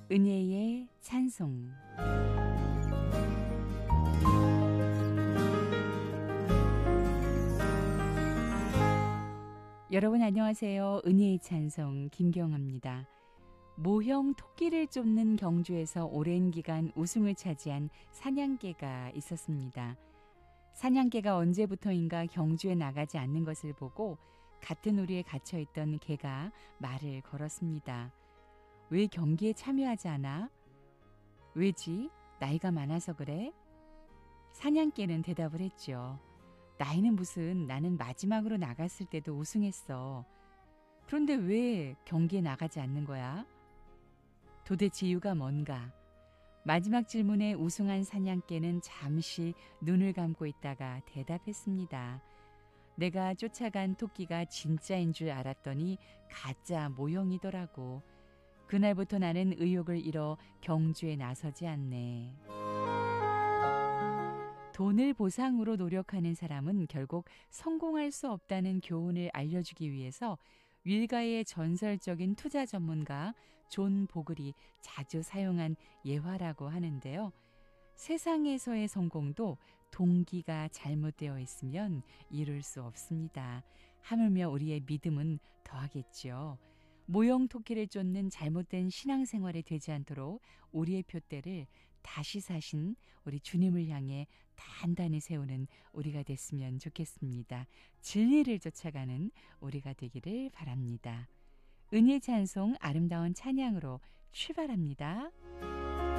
은혜의 찬송. 여러분 안녕하세요. 은혜의 찬송 김경아입니다. 모형 토끼를 쫓는 경주에서 오랜 기간 우승을 차지한 사냥개가 있었습니다. 사냥개가 언제부터인가 경주에 나가지 않는 것을 보고 같은 우리에 갇혀있던 개가 말을 걸었습니다. 왜 경기에 참여하지 않아? 왜지? 나이가 많아서 그래? 사냥개는 대답을 했죠. 나이는 무슨, 나는 마지막으로 나갔을 때도 우승했어. 그런데 왜 경기에 나가지 않는 거야? 도대체 이유가 뭔가? 마지막 질문에 우승한 사냥개는 잠시 눈을 감고 있다가 대답했습니다. 내가 쫓아간 토끼가 진짜인 줄 알았더니 가짜 모형이더라고. 그날부터 나는 의욕을 잃어 경주에 나서지 않네. 돈을 보상으로 노력하는 사람은 결국 성공할 수 없다는 교훈을 알려주기 위해서 윌가의 전설적인 투자 전문가 존 보글이 자주 사용한 예화라고 하는데요. 세상에서의 성공도 동기가 잘못되어 있으면 이룰 수 없습니다. 하물며 우리의 믿음은 더하겠죠. 모형 토끼를 쫓는 잘못된 신앙생활이 되지 않도록 우리의 푯대를 다시 사신 우리 주님을 향해 단단히 세우는 우리가 됐으면 좋겠습니다. 진리를 쫓아가는 우리가 되기를 바랍니다. 은혜 찬송 아름다운 찬양으로 출발합니다.